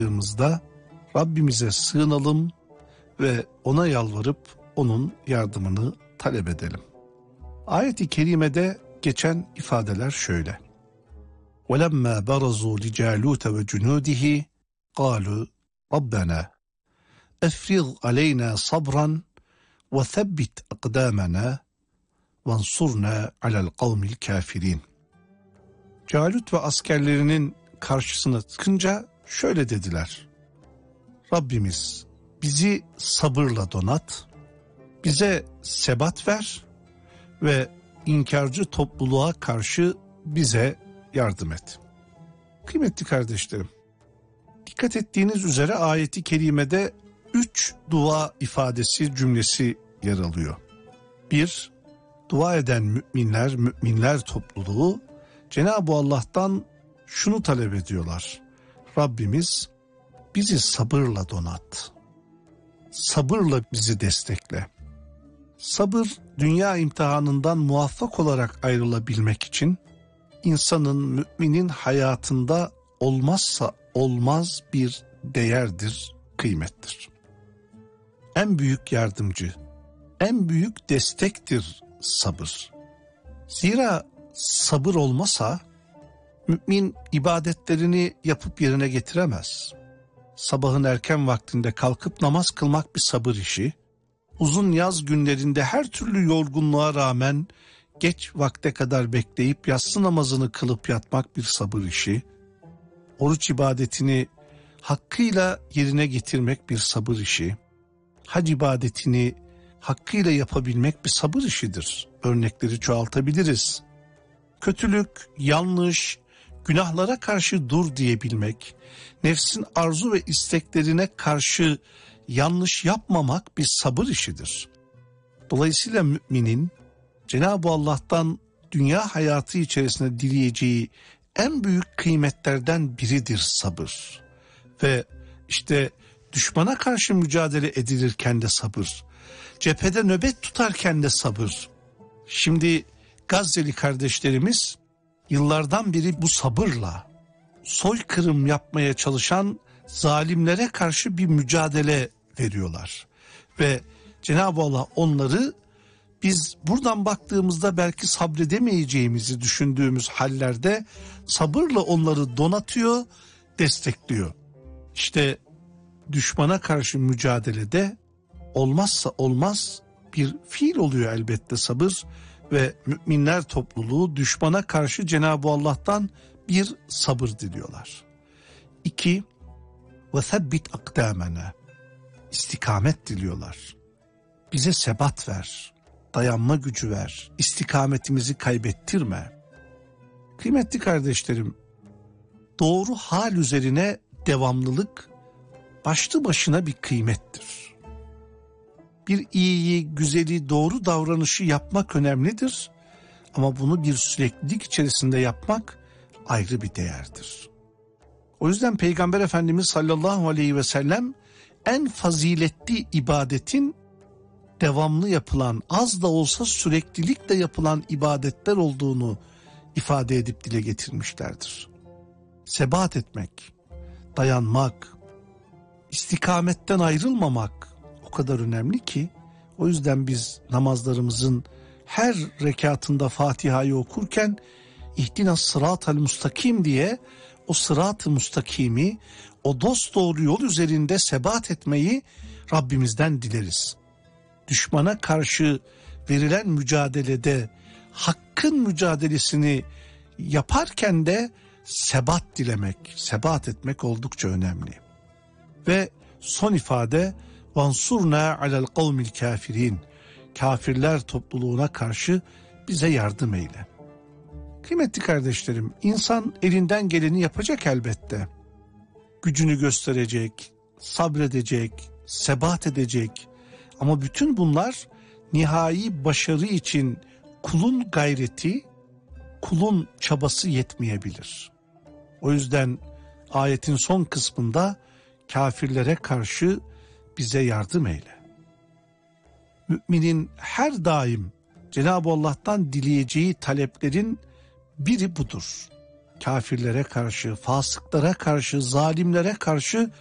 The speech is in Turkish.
karşılaştığımızda Rabbimize sığınalım ve ona yalvarıp onun yardımını talep edelim. Ayet-i kerimede geçen ifadeler şöyle. وَلَمَّا بَرَزُوا لِجَالُوتَ وَجُنُودِهِ قَالُوا رَبَّنَا اَفْرِغْ عَلَيْنَا صَبْرًا وَثَبِّتْ اَقْدَامَنَا وَانْصُرْنَا عَلَى الْقَوْمِ الْكَافِرِينَ. Calut ve askerlerinin karşısına çıkınca şöyle dediler. Rabbimiz bizi sabırla donat, bize sebat ver ve inkarcı topluluğa karşı bize yardım et. Kıymetli kardeşlerim, dikkat ettiğiniz üzere ayeti kerimede 3 dua ifadesi cümlesi yer alıyor. 1. Dua eden müminler topluluğu Cenab-ı Allah'tan şunu talep ediyorlar. Rabbimiz bizi sabırla donat. Sabırla bizi destekle. Sabır dünya imtihanından muvaffak olarak ayrılabilmek için insanın, müminin hayatında olmazsa olmaz bir değerdir, kıymettir. En büyük yardımcı, en büyük destektir sabır. Zira sabır olmasa mümin ibadetlerini yapıp yerine getiremez. Sabahın erken vaktinde kalkıp namaz kılmak bir sabır işi. Uzun yaz günlerinde her türlü yorgunluğa rağmen geç vakte kadar bekleyip yatsı namazını kılıp yatmak bir sabır işi. Oruç ibadetini hakkıyla yerine getirmek bir sabır işi. Hac ibadetini hakkıyla yapabilmek bir sabır işidir. Örnekleri çoğaltabiliriz. Kötülük, yanlış, günahlara karşı dur diyebilmek, nefsin arzu ve isteklerine karşı yanlış yapmamak bir sabır işidir. Dolayısıyla müminin Cenab-ı Allah'tan dünya hayatı içerisinde dileyeceği en büyük kıymetlerden biridir sabır. Ve işte düşmana karşı mücadele edilirken de sabır, cephede nöbet tutarken de sabır. Şimdi Gazze'li kardeşlerimiz yıllardan beri bu sabırla soykırım yapmaya çalışan zalimlere karşı bir mücadele veriyorlar. Ve Cenab-ı Allah onları biz buradan baktığımızda belki sabredemeyeceğimizi düşündüğümüz hallerde sabırla onları donatıyor, destekliyor. İşte düşmana karşı mücadelede olmazsa olmaz bir fiil oluyor elbette sabır ve müminler topluluğu düşmana karşı Cenab-ı Allah'tan bir sabır diliyorlar. 2. وَثَبِّتْ اَقْدَامَنَا İstikamet diliyorlar. Bize sebat ver, dayanma gücü ver, istikametimizi kaybettirme. Kıymetli kardeşlerim, doğru hal üzerine devamlılık başlı başına bir kıymettir. Bir iyiyi, güzeli, doğru davranışı yapmak önemlidir. Ama bunu bir süreklilik içerisinde yapmak ayrı bir değerdir. O yüzden Peygamber Efendimiz sallallahu aleyhi ve sellem en faziletli ibadetin devamlı yapılan, az da olsa süreklilikle yapılan ibadetler olduğunu ifade edip dile getirmişlerdir. Sebat etmek, dayanmak, istikametten ayrılmamak o kadar önemli ki o yüzden biz namazlarımızın her rekatında Fatiha'yı okurken İhdinas sıratal mustakim diye o sırat-ı mustakimi, o dosdoğru yol üzerinde sebat etmeyi Rabbimizden dileriz. Düşmana karşı verilen mücadelede hakkın mücadelesini yaparken de sebat dilemek, sebat etmek oldukça önemli. Ve son ifade وَانْصُرْنَا عَلَى الْقَوْمِ الْكَافِرِينَ Kafirler topluluğuna karşı bize yardım eyle. Kıymetli kardeşlerim, insan elinden geleni yapacak elbette. Gücünü gösterecek, sabredecek, sebat edecek. Ama bütün bunlar nihai başarı için kulun gayreti, kulun çabası yetmeyebilir. O yüzden ayetin son kısmında kafirlere karşı bize yardım eyle. Müminin her daim Cenab-ı Allah'tan dileyeceği taleplerin biri budur. kafirlere karşı, fasıklara karşı, zalimlere karşı